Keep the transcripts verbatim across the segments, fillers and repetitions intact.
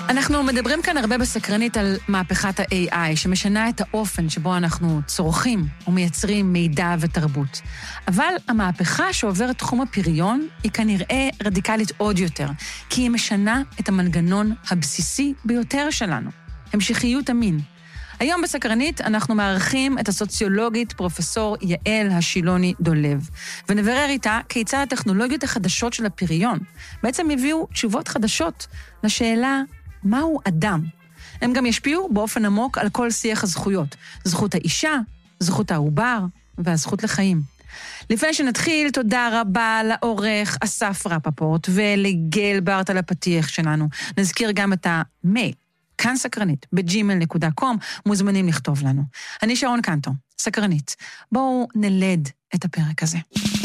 אנחנו מדברים כאן הרבה בסקרנית על מהפכת ה-איי איי, שמשנה את האופן שבו אנחנו צורכים ומייצרים מידע ותרבות. אבל המהפכה שעוברת תחום הפריון היא כנראה רדיקלית עוד יותר, כי היא משנה את המנגנון הבסיסי ביותר שלנו, המשכיות המין. היום בסקרנית אנחנו מארחים את הסוציולוגית פרופסור יעל השילוני דולב, ונברר איתה כיצד הטכנולוגיות החדשות של הפריון בעצם הביאו תשובות חדשות לשאלה מהו אדם. הם גם ישפיעו באופן עמוק על כל שיח הזכויות, זכות האישה, זכות העובר והזכות לחיים. לפני שנתחיל, תודה רבה לעורך אסף רפפורט ולגל ברט על הפתיח שלנו. נזכיר גם את המייל. כאן סקרנית, בג'ימל נקודה קום, מוזמנים לכתוב לנו. אני שרון קנטו, סקרנית. בואו נלד את הפרק הזה.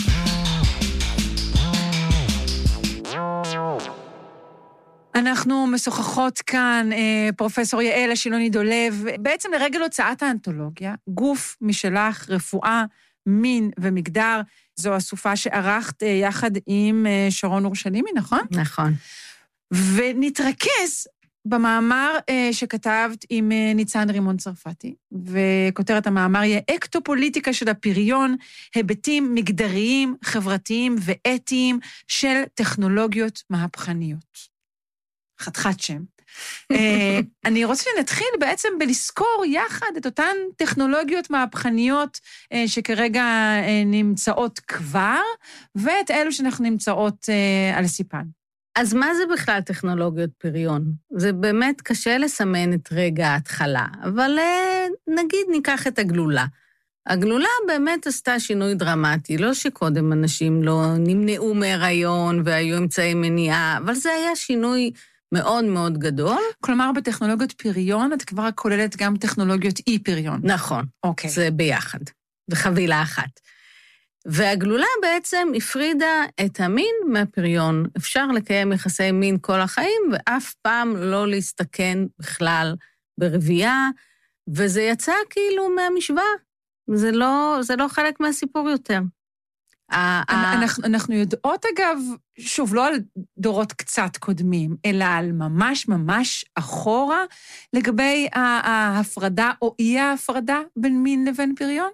אנחנו משוחחות כאן, פרופסור יעל השילוני דולב, בעצם לרגל הוצאת האנתולוגיה, גוף משלך, רפואה, מין ומגדר, זו אסופה שערכת יחד עם שרון אורשלימי, נכון? נכון. ונתרכז במאמר שכתבת עם ניצן רימון צרפתי, וכותרת המאמר היא אקטופוליטיקה של הפריון, היבטים מגדריים, חברתיים ואתיים של טכנולוגיות מהפכניות. חתיכת שם. אני רוצה שנתחיל בעצם בלזכור יחד את אותן טכנולוגיות מהפכניות שכרגע נמצאות כבר, ואת אלו שאנחנו נמצאות על סיפן. אז מה זה בכלל טכנולוגיות פריון? זה באמת קשה לסמן את רגע ההתחלה, אבל נגיד ניקח את הגלולה. הגלולה באמת עשתה שינוי דרמטי, לא שקודם אנשים לא נמנעו מהיריון והיו אמצעי מניעה, אבל זה היה שינוי מאוד מאוד גדול. כלומר, בטכנולוגיות פריון, את כבר כוללת גם טכנולוגיות אי פריון. נכון. אוקיי. זה ביחד, בחבילה אחת. והגלולה בעצם הפרידה את המין מהפריון. אפשר לקיים יחסי מין כל החיים, ואף פעם לא להסתכן בכלל ברבייה, וזה יצא כאילו מהמשוואה. זה לא, זה לא חלק מהסיפור יותר. אנחנו, אנחנו יודעות, אגב, שוב, לא על דורות קצת קודמים, אלא על ממש ממש אחורה, לגבי ההפרדה או אי ההפרדה בין מין לבין פריון?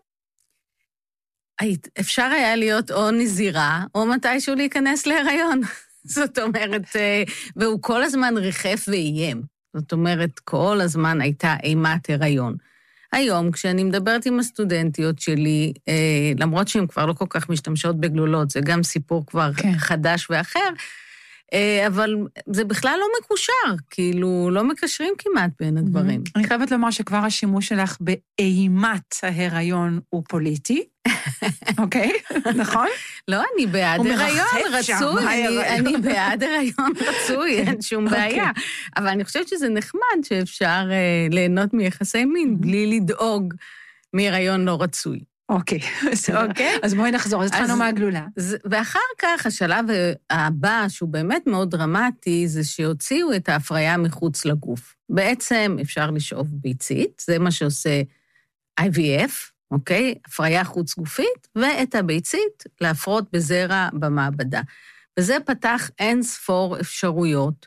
אפשר היה להיות או נזירה, או מתישהו להיכנס להיריון. זאת אומרת, והוא כל הזמן ריחף ואיים. זאת אומרת, כל הזמן הייתה אימת הריון. היום, כשאני מדברת עם הסטודנטיות שלי, למרות שהן כבר לא כל כך משתמשות בגלולות, זה גם סיפור כבר כן. חדש ואחר, אבל זה בכלל לא מקושר, כאילו לא מקשרים כמעט בין הדברים. אני חייבת לומר שכבר השימוש שלך באימת ההיריון הוא פוליטי, אוקיי? נכון? לא, אני בעד הריון רצוי, אני בעד הריון רצוי, אין שום בעיה. אבל אני חושבת שזה נחמד שאפשר ליהנות מיחסי מין, בלי לדאוג מהיריון לא רצוי. אוקיי, אוקיי. אז בואי נחזור, אז התחלנו מהגלולה. ואחר כך, השלב הבא, שהוא באמת מאוד דרמטי, זה שהוציאו את ההפריה מחוץ לגוף. בעצם אפשר לשאוב ביצית, זה מה שעושה איי וי אף, אוקיי? הפריה חוץ גופית, ואת הביצית להפרות בזרע במעבדה. וזה פתח אין ספור אפשרויות,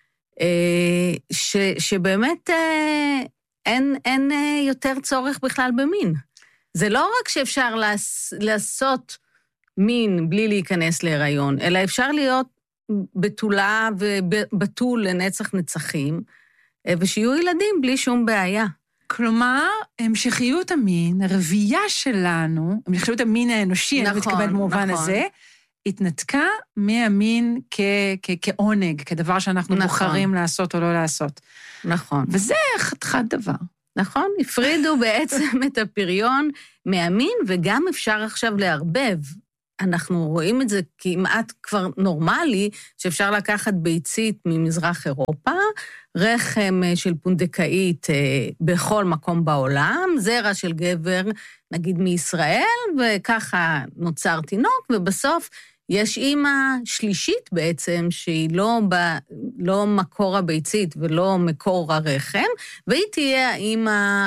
ש, שבאמת אין, אין יותר צורך בכלל במין. זה לא רק שאפשר לעשות מין בלי להיכנס להיריון, אלא אפשר להיות בתולה ובתול לנצח נצחים, ושיהיו ילדים בלי שום בעיה. כלומר, המשכיות המין, הרבייה שלנו, המשכיות המין האנושי, נכון, אני מתכבד במובן נכון. הזה, התנתקה מהמין כ- כ- כעונג, כדבר שאנחנו נכון. בוחרים לעשות או לא לעשות. נכון. וזה חתיכת דבר. נכון, הפרידו בעצם את הפריון מהמין, וגם אפשר עכשיו לערבב. אנחנו רואים את זה כמעט כבר נורמלי, שאפשר לקחת ביצית ממזרח אירופה, רחם של פונדקאית בכל מקום בעולם, זרע של גבר, נגיד מישראל, וככה נוצר תינוק, ובסוף יש אימא שלישית בעצם, שהיא לא, ב, לא מקור הביצית ולא מקור הרחם, והיא תהיה האימא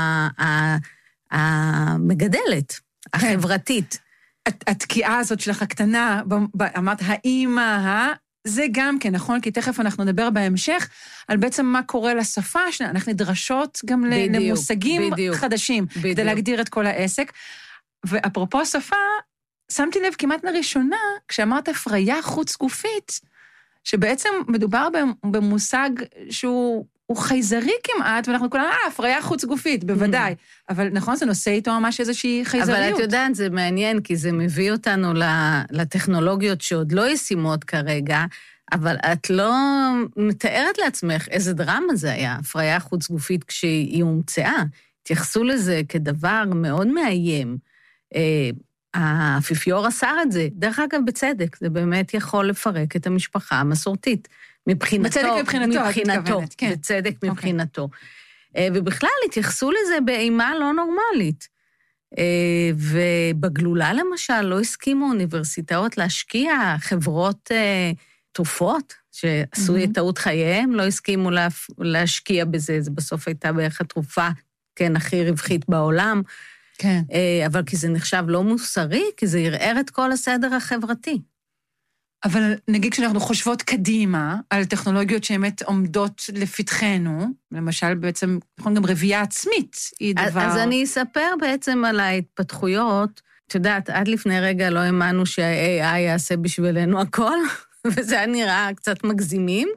המגדלת, החברתית. התקיעה הזאת שלך הקטנה, אמרת, האימא זה גם כן, נכון? כי תכף אנחנו נדבר בהמשך על בעצם מה קורה לשפה, אנחנו נדרשות גם בדיוק, למושגים בדיוק, חדשים, בדיוק. כדי להגדיר את כל העסק. ואפרופו שפה, שמתי לב כמעט לראשונה, כשאמרת הפריה חוץ גופית, שבעצם מדובר במושג שהוא הוא חייזרי כמעט, ואנחנו כולנו, אה, הפריה חוץ גופית, בוודאי. אבל נכון, זה נושא איתו ממש איזושהי חייזריות. אבל את יודעת, זה מעניין, כי זה מביא אותנו לטכנולוגיות שעוד לא ישימות כרגע, אבל את לא מתארת לעצמך איזה דרמה זה היה, הפריה חוץ גופית כשהיא הומצאה. תייחסו לזה כדבר מאוד מאיים. האפיפיור אסר את זה, דרך אגב בצדק, זה באמת יכול לפרק את המשפחה המסורתית. מבחינתו, בצדק מבחינתו, מבחינתו, כן. בצדק okay. מבחינתו. ובכלל התייחסו לזה באימה לא נורמלית. ובגלולה למשל לא הסכימו אוניברסיטאות להשקיע, חברות תרופות שעשו את טעות חייהם, לא הסכימו לה, להשקיע בזה, זה בסוף הייתה בערך התרופה, כן, הכי רווחית בעולם, כן. אבל כי זה נחשב לא מוסרי, כי זה ירער את כל הסדר החברתי. אבל נגיד כשאנחנו חושבות קדימה על טכנולוגיות שבאמת עומדות לפתחנו, למשל בעצם, נכון, גם רבייה עצמית היא דבר... אז אני אספר בעצם על ההתפתחויות. את יודעת, עד לפני רגע לא האמנו שה-איי איי יעשה בשבילנו הכל, וזה היה נראה קצת מגזימים.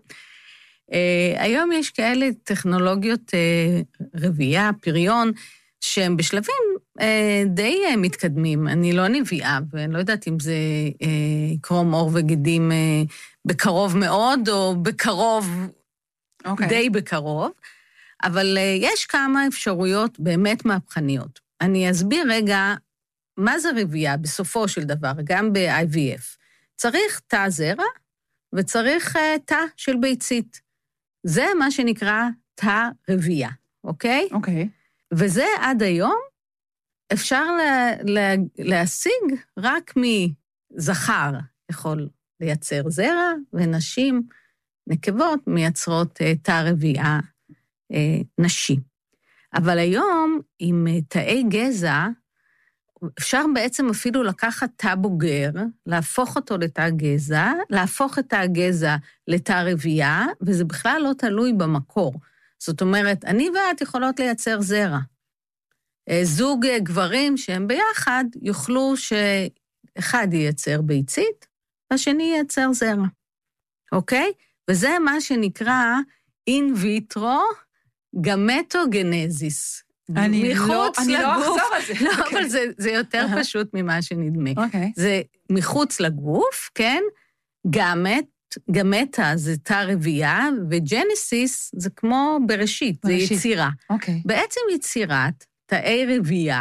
היום יש כאלה טכנולוגיות רבייה, פריון, שהם בשלבים אה, די אה, מתקדמים. אני לא נביאה, ואני לא יודעת אם זה אה, יקרום עור וגידים אה, בקרוב מאוד, או בקרוב, okay. די בקרוב, אבל אה, יש כמה אפשרויות באמת מהפכניות. אני אסביר רגע מה זה רבייה בסופו של דבר, גם ב-איי וי אף. צריך תא זרע, וצריך אה, תא של ביצית. זה מה שנקרא תא רבייה, אוקיי? אוקיי. Okay. וזה עד היום אפשר לה, לה, להשיג רק מזכר יכול לייצר זרע, ונשים, נקבות, מייצרות תא רבייה אה, נשי. אבל היום, עם תאי גזע, אפשר בעצם אפילו לקחת תא בוגר, להפוך אותו לתא גזע, להפוך את תא גזע לתא רבייה, וזה בכלל לא תלוי במקור. זאת אומרת, אני ואת יכולות לייצר זרע. זוג גברים שהם ביחד יוכלו שאחד ייצר ביצית, והשני ייצר זרע. אוקיי? וזה מה שנקרא אין ויטרו גמטוגנזיס. אני לא, אני לא אחזור על זה. לא, okay. אבל זה, זה יותר uh-huh. פשוט ממה שנדמה. Okay. זה מחוץ לגוף, כן? גמת, גמטה זה תא רבייה, וג'נסיס זה כמו בראשית, בראשית. זה יצירה. Okay. בעצם יצירת תאי רבייה,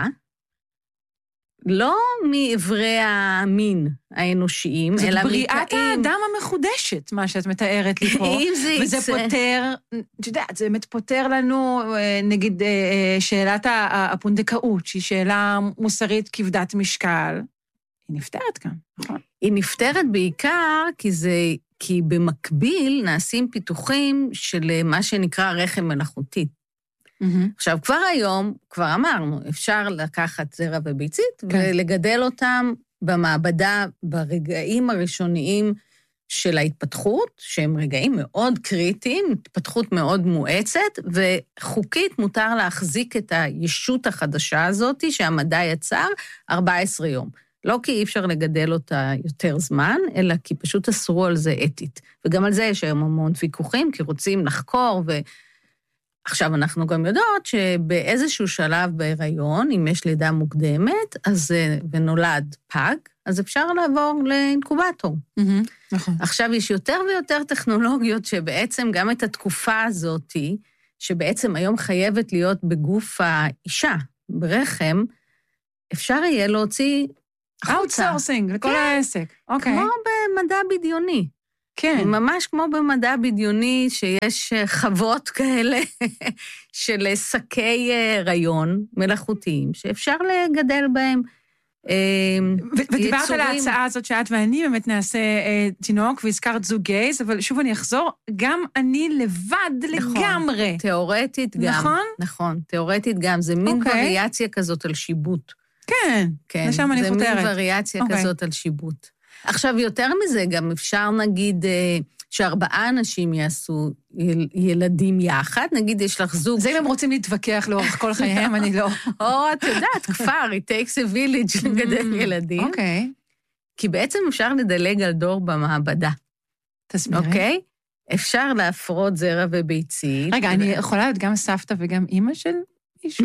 לא מעברי המין האנושיים, אלא מתאים... זאת בריאת האדם המחודשת, מה שאת מתארת לי פה. אם זה יצא... וזה פותר, את יודעת, זה באמת פותר לנו, נגיד, שאלת הפונדקאות, שהיא שאלה מוסרית כבדת משקל. היא נפתרת כאן, נכון? היא נפתרת בעיקר כי זה... כי במקביל נעשים פיתוחים של מה שנקרא רחם מלאכותי. Mm-hmm. עכשיו, כבר היום, כבר אמרנו, אפשר לקחת זרע וביצית, okay. ולגדל אותם במעבדה ברגעים הראשוניים של ההתפתחות, שהם רגעים מאוד קריטיים, התפתחות מאוד מואצת, וחוקית מותר להחזיק את הישות החדשה הזאת, שהמדע יצר ארבעה עשר יום. לא כי אי אפשר לגדל אותה יותר זמן, אלא כי פשוט אסרו על זה אתית. וגם על זה יש היום המון ויכוחים, כי רוצים לחקור ו... עכשיו, אנחנו גם יודעות שבאיזשהו שלב בהיריון, אם יש לידה מוקדמת, אז, ונולד פג, אז אפשר לעבור לאינקובטור. Mm-hmm, נכון. עכשיו, יש יותר ויותר טכנולוגיות שבעצם גם את התקופה הזאת, שבעצם היום חייבת להיות בגוף האישה, ברחם, אפשר יהיה להוציא החוצה. אאוטסורסינג, לכל כן, העסק. אוקיי. כמו במדע בדיוני. כן. ממש כמו במדע בדיוני, שיש חוות כאלה של שקי רעיון מלאכותיים, שאפשר לגדל בהם יצורים. ודיברת על ההצעה הזאת שאת ואני באמת נעשה תינוק, והזכרת זוג גייז, אבל שוב אני אחזור, גם אני לבד לגמרי. תיאורטית גם. נכון? נכון, תיאורטית גם. זה מין וריאציה כזאת על שיבוט. כן, לשם אני חותרת. זה מין וריאציה כזאת על שיבוט. עכשיו, יותר מזה, גם אפשר נגיד שארבעה אנשים יעשו ילדים יחד, נגיד יש לך זוג... זה אם הם רוצים להתווכח לאורך כל חייהם, אני לא... או, את יודעת, כפר, it takes a village לגדל ילדים. אוקיי. כי בעצם אפשר לדלג על דור במעבדה. תסבירי. אוקיי? אפשר להפרות זרע וביצית. רגע, אני יכולה להיות גם סבתא וגם אימא של מישהו?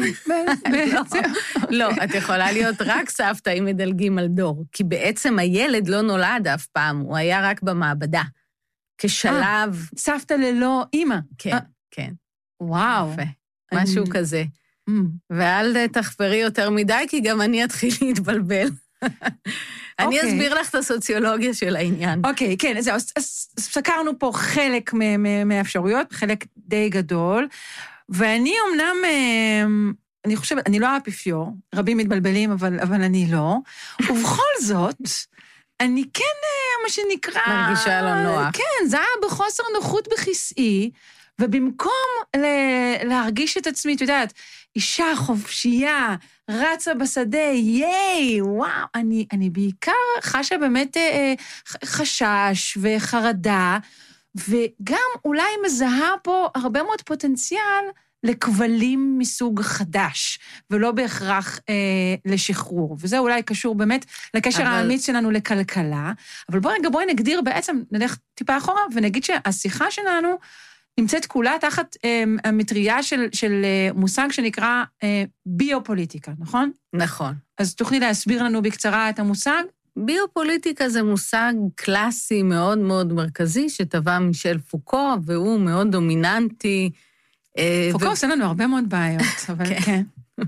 לא, את יכולה להיות רק סבתא אם מדלגים על דור, כי בעצם הילד לא נולד אף פעם, הוא היה רק במעבדה, כשלב... סבתא ללא אימא. כן, כן. וואו. משהו כזה. ואל תחפרי יותר מדי, כי גם אני אתחיל להתבלבל. אני אסביר לך את הסוציולוגיה של העניין. אוקיי, כן, זהו, אז סקרנו פה חלק מהאפשרויות, חלק די גדול, ואני אמנם, אני חושבת, אני לא האפיפיור, רבים מתבלבלים, אבל, אבל אני לא, ובכל זאת, אני כן, מה שנקרא... מרגישה לא נוח. כן, זה היה בחוסר נוחות בכיסאי, ובמקום להרגיש את עצמי, את יודעת, אישה חופשייה, רצה בשדה, ייי, וואו, אני, אני בעיקר חשה באמת אה, חשש וחרדה, וגם אולי מזהה פה הרבה מאוד פוטנציאל לכבלים מסוג חדש, ולא בהכרח אה, לשחרור. וזה אולי קשור באמת לקשר אבל... האמיץ שלנו לכלכלה, אבל בואי רגע, בואי נגדיר בעצם, נלך טיפה אחורה, ונגיד שהשיחה שלנו, נמצאת כולה תחת אה, המטריה של, של אה, מושג שנקרא אה, ביופוליטיקה, נכון? נכון. אז תוכלי להסביר לנו בקצרה את המושג? ביופוליטיקה זה מושג קלאסי מאוד מאוד מרכזי, שטבע מישל פוקו, והוא מאוד דומיננטי. אה, פוקו ו... עושה לנו הרבה מאוד בעיות, אבל כן. כן.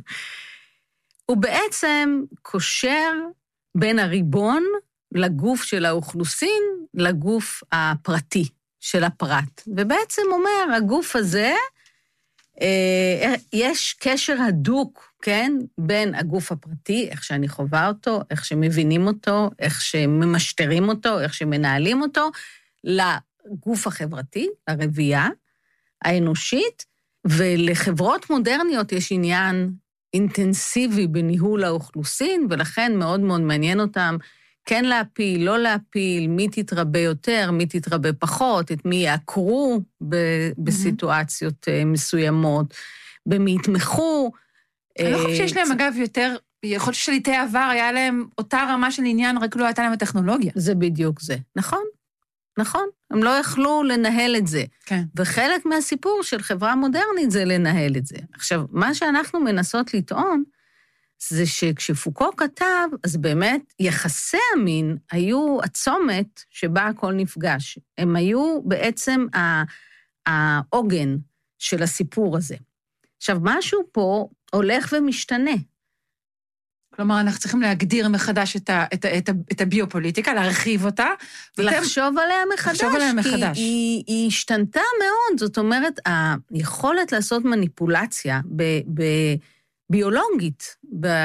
הוא בעצם קושר בין הריבון לגוף של האוכלוסין, לגוף הפרטי. של הפרט. ובעצם אומר, הגוף הזה, אה, יש קשר הדוק, כן, בין הגוף הפרטי, איך שאני חווה אותו, איך שמבינים אותו, איך שממשטרים אותו, איך שמנהלים אותו, לגוף החברתי, לרבייה האנושית, ולחברות מודרניות יש עניין אינטנסיבי בניהול האוכלוסין, ולכן מאוד מאוד מעניין אותם, כן להפיל, לא להפיל, מי תתרבה יותר, מי תתרבה פחות, את מי יעקרו בסיטואציות מסוימות, במי יתמכו. אני לא חושב שיש להם, אגב, יותר, יכול להיות ששליטי עבר, היה להם אותה רמה של עניין, רק לא הייתה להם הטכנולוגיה. זה בדיוק זה. נכון, נכון. הם לא יכלו לנהל את זה. כן. וחלק מהסיפור של חברה מודרנית זה לנהל את זה. עכשיו, מה שאנחנו מנסות לטעון, זה שכשפוקו כתב, אז באמת יחסי המין היו הצומת שבה הכל נפגש. הם היו בעצם העוגן של הסיפור הזה. עכשיו, משהו פה הולך ומשתנה. כלומר, אנחנו צריכים להגדיר מחדש את, ה, את, ה, את, ה, את הביופוליטיקה, להרחיב אותה. לחשוב עליה מחדש. לחשוב עליה מחדש. כי היא, היא השתנתה מאוד. זאת אומרת, היכולת לעשות מניפולציה ב... ב ביולוגית,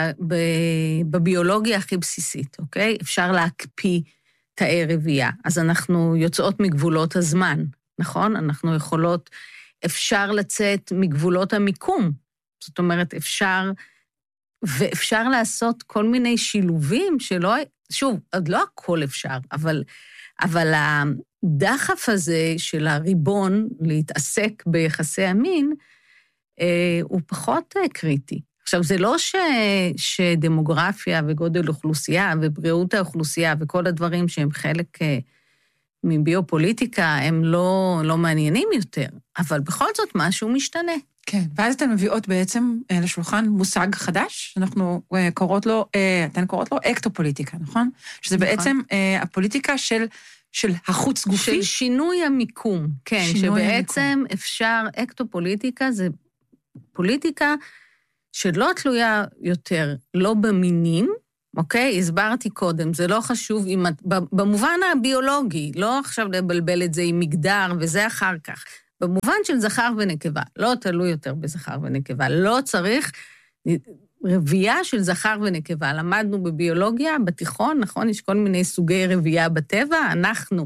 בביולוגיה הכי בסיסית, אוקיי? אפשר להקפיא תאי רבייה. אז אנחנו יוצאות מגבולות הזמן, נכון? אנחנו יכולות, אפשר לצאת מגבולות המיקום. זאת אומרת, אפשר, ואפשר לעשות כל מיני שילובים שלא, שוב, עוד לא הכל אפשר, אבל, אבל הדחף הזה של הריבון להתעסק ביחסי המין, הוא פחות קריטי. עכשיו, זה לא ש... שדמוגרפיה וגודל אוכלוסייה ובריאות האוכלוסייה וכל הדברים שהם חלק מביופוליטיקה, הם לא, לא מעניינים יותר, אבל בכל זאת משהו משתנה. כן, ואז אתן מביאות בעצם לשולחן מושג חדש, אנחנו קוראות לו, אתן קוראות לו אקטופוליטיקה, נכון? שזה נכון. בעצם הפוליטיקה של... של החוץ גופי? של שינוי המיקום, כן, שינוי שבעצם המיקום. אפשר, אקטופוליטיקה זה פוליטיקה שלא תלויה יותר, לא במינים, אוקיי? הסברתי קודם, זה לא חשוב, אם, במובן הביולוגי, לא עכשיו לבלבל את זה עם מגדר, וזה אחר כך. במובן של זכר ונקבה, לא תלוי יותר בזכר ונקבה, לא צריך רבייה של זכר ונקבה. למדנו בביולוגיה, בתיכון, נכון? יש כל מיני סוגי רבייה בטבע, אנחנו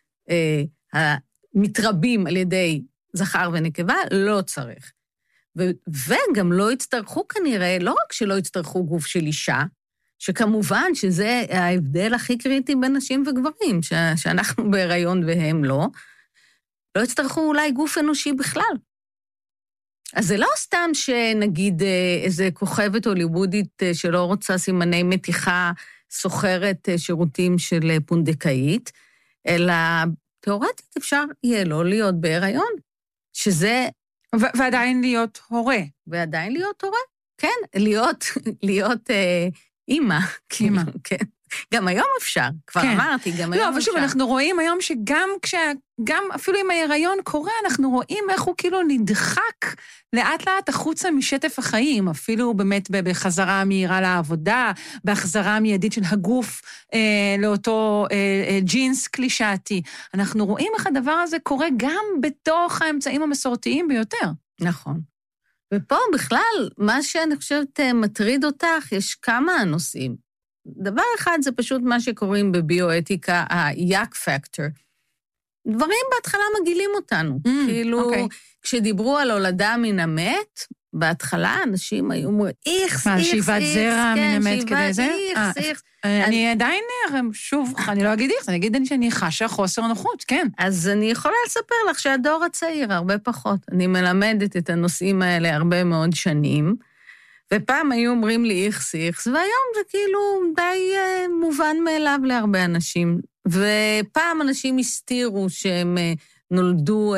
אה, מתרבים על ידי זכר ונקבה, לא צריך. ו- וגם לא יצטרכו כנראה, לא רק שלא יצטרכו גוף של אישה, שכמובן שזה ההבדל הכי קריטי בין נשים וגברים, ש- שאנחנו בהיריון והם לא, לא יצטרכו אולי גוף אנושי בכלל. אז זה לא סתם שנגיד איזה כוכבת הוליוודית שלא רוצה סימני מתיחה, סוחרת שירותים של פונדקאית, אלא תיאורטית אפשר יהיה לו להיות בהיריון, שזה... ו- ועדיין להיות הורה. ועדיין להיות הורה, כן, להיות, להיות אה, אימא, כאילו, כן. גם היום אפשר, כבר כן. אמרתי, גם היום לא, אפשר. ושוב, אנחנו רואים היום שגם כשה... גם אפילו אם ההיריון קורה, אנחנו רואים איך הוא כאילו נדחק לאט לאט החוצה משטף החיים, אפילו באמת בחזרה מהירה לעבודה, בהחזרה מיידית של הגוף אה, לאותו אה, אה, ג'ינס קלישאתי. אנחנו רואים איך הדבר הזה קורה גם בתוך האמצעים המסורתיים ביותר. נכון. ופה בכלל, מה שאני חושבת מטריד אותך, יש כמה נושאים. דבר אחד זה פשוט מה שקוראים בביואתיקה, ה-yuck factor. דברים בהתחלה מגילים אותנו. Mm, כאילו, okay. כשדיברו על הולדה מן המת, בהתחלה אנשים היו אומרים, איכס, איכס, איכס. שיבת זרע מן המת כדי זה? איכס, איכס. אני עדיין, שוב, אני לא אגיד איכס, אני אגיד שאני חשה חוסר נוחות, כן. אז אני יכולה לספר לך שהדור הצעיר, הרבה פחות. אני מלמדת את הנושאים האלה הרבה מאוד שנים, ופעם היו אומרים לי איכס, איכס, והיום זה כאילו די מובן מאליו להרבה אנשים. ופעם אנשים הסתירו שהם נולדו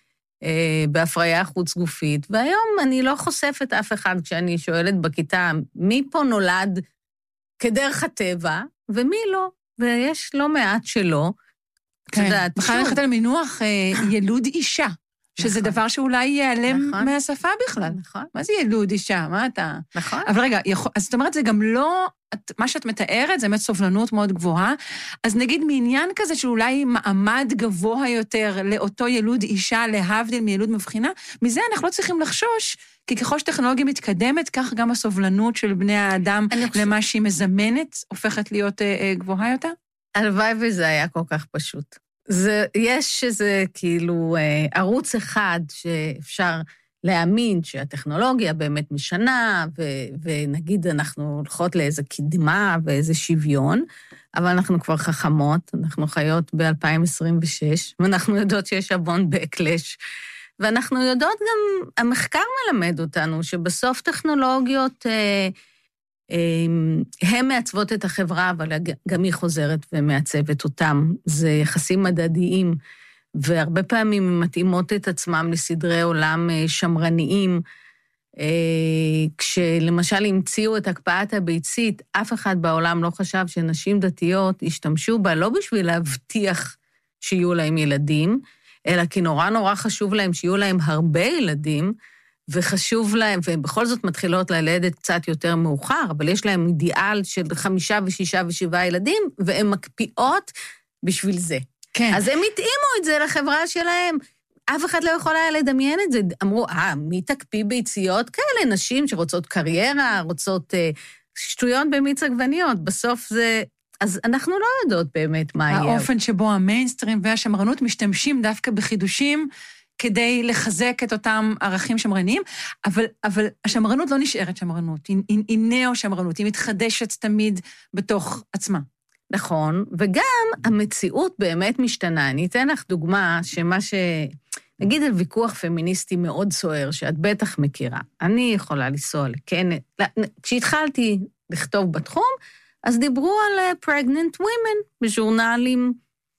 בהפריה חוץ גופית, והיום אני לא חושפת אף אחד כשאני שואלת בכיתה, מי פה נולד כדרך הטבע, ומי לא, ויש לא מעט שלא. כן, בכלל נכת על מינוח ילוד אישה, שזה דבר שאולי ייעלם מהשפה בכלל. נכון. מה זה ילוד אישה? מה אתה... נכון. אבל רגע, אז זאת אומרת, זה גם לא... מה שאת מתארת, זה באמת סובלנות מאוד גבוהה, אז נגיד מעניין כזה שאולי מעמד גבוה יותר לאותו ילוד אישה, להבדיל מילוד מבחינה, מזה אנחנו לא צריכים לחשוש, כי ככל שטכנולוגיה מתקדמת, כך גם הסובלנות של בני האדם למה שהיא מזמנת, הופכת להיות גבוהה יותר? הלוואי וזה היה כל כך פשוט. זה, יש איזה כאילו ערוץ אחד שאפשר להאמין שהטכנולוגיה באמת משנה, ו- ונגיד אנחנו הולכות לאיזה קדמה ואיזה שוויון, אבל אנחנו כבר חכמות, אנחנו חיות ב-אלפיים עשרים ושש, ואנחנו יודעות שיש המון backlash, ואנחנו יודעות גם, המחקר מלמד אותנו, שבסוף טכנולוגיות, אה, אה, הן מעצבות את החברה, אבל גם היא חוזרת ומעצבת אותם, זה יחסים מדדיים, והרבה פעמים מתאימות את עצמם לסדרי עולם שמרניים, כשלמשל המציאו את הקפאת הביצית, אף אחד בעולם לא חשב שנשים דתיות ישתמשו בה, לא בשביל להבטיח שיהיו להם ילדים, אלא כי נורא נורא חשוב להם שיהיו להם הרבה ילדים, וחשוב להם, ובכל זאת מתחילות ללדת קצת יותר מאוחר, אבל יש להם אידיאל של חמישה ושישה ושבעה ילדים, והן מקפיאות בשביל זה. כן. אז הם התאימו את זה לחברה שלהם. אף אחד לא יכול היה לדמיין את זה. אמרו, אה, מי תקפיא ביציות? כאלה נשים שרוצות קריירה, רוצות אה, שטויות במיץ עגבניות. בסוף זה... אז אנחנו לא יודעות באמת מה יהיה. האופן שבו המיינסטרים והשמרנות משתמשים דווקא בחידושים, כדי לחזק את אותם ערכים שמרניים, אבל, אבל השמרנות לא נשארת שמרנות, היא, היא, היא נאו-שמרנות, היא מתחדשת תמיד בתוך עצמה. נכון, וגם המציאות באמת משתנה. אני אתן לך דוגמה שמה ש... נגיד על ויכוח פמיניסטי מאוד סוער, שאת בטח מכירה. אני יכולה לנסוע לכנס... כשהתחלתי לכתוב בתחום, אז דיברו על pregnant women בז'ורנלים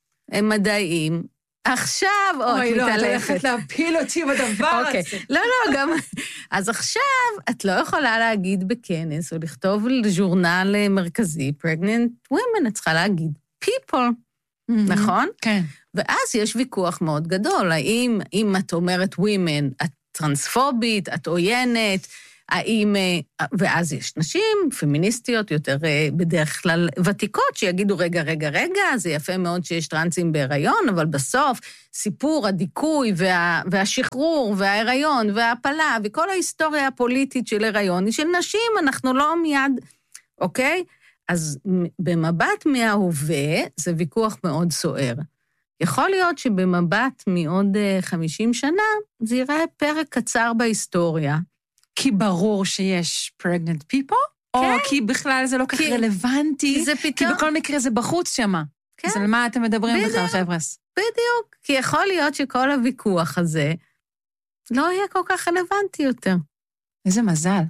מדעיים. עכשיו, אוי, לא, את הולכת להפיל אותי בדבר הזה. לא, לא, גם... אז עכשיו, את לא יכולה להגיד בכנס, או לכתוב לז'ורנל מרכזי, pregnant women, את צריכה להגיד people, נכון? כן. ואז יש ויכוח מאוד גדול, האם, אם את אומרת women, את טרנספובית, את עוינת, האם, ואז יש נשים פמיניסטיות יותר בדרך כלל ותיקות, שיגידו רגע, רגע, רגע, זה יפה מאוד שיש טרנסים בהיריון, אבל בסוף סיפור הדיכוי וה, והשחרור וההיריון וההפלה וכל ההיסטוריה הפוליטית של הריון היא של נשים, אנחנו לא מיד, אוקיי? אז במבט מההווה זה ויכוח מאוד סוער. יכול להיות שבמבט מעוד חמישים שנה זה יראה פרק קצר בהיסטוריה, כי ברור שיש pregnant people, או כי בכלל זה לא כך רלוונטי, כי זה פתאום... כי בכל מקרה זה בחוץ שמה. אז על מה אתם מדברים בכלל, חבר'ס? בדיוק, כי יכול להיות שכל הוויכוח הזה לא יהיה כל כך רלוונטי יותר. איזה מזל.